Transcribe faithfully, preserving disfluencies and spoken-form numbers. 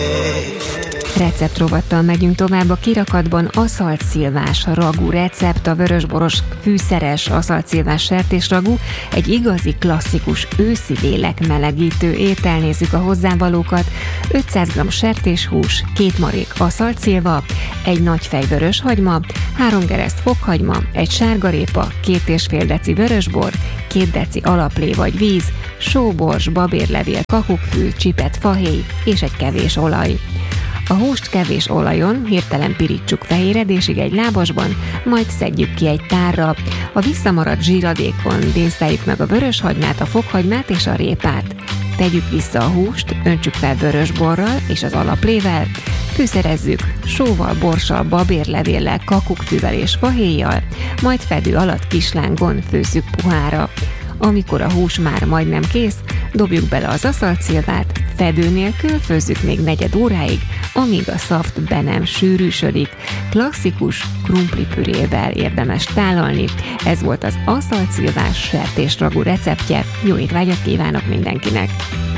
Receptrovattal megyünk tovább. A kirakatban aszaltszilvás ragú recept, a vörösboros fűszeres aszaltszilvás sertésragú, egy igazi klasszikus őszi lélek melegítő étel. Nézzük a hozzávalókat: ötszáz gramm sertéshús, két marék aszaltszilva, egy nagy fej vöröshagyma, három gereszt fokhagyma, egy sárgarépa, két és fél deci vörösbor, két deci alaplé vagy víz, só, bors, babérlevél, kakukkfű, csipet fahéj és egy kevés olaj. A húst kevés olajon hirtelen pirítsuk fehéredésig egy lábasban, majd szedjük ki egy tárra. A visszamaradt zsíradékon díszteljük meg a vöröshagymát, a fokhagymát és a répát. Tegyük vissza a húst, öntsük fel vörösborral és az alaplével, fűszerezzük sóval, borssal, babérlevéllel, kakukkfűvel és fahéjjal, majd fedő alatt kislángon főzzük puhára. Amikor a hús már majdnem kész, dobjuk bele az aszaltszilvát, fedő nélkül főzzük még negyed óráig, amíg a szaft be nem sűrűsödik. Klasszikus krumplipürével érdemes tálalni. Ez volt az aszaltszilvás sertésragú receptje. Jó étvágyat kívánok mindenkinek!